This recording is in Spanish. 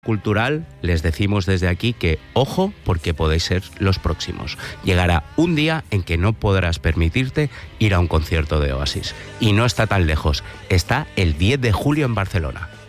cultural, les decimos desde aquí que ojo, porque podéis ser los próximos. Llegará un día en que no podrás permitirte ir a un concierto de Oasis. Y no está tan lejos, está el 10 de julio en Barcelona.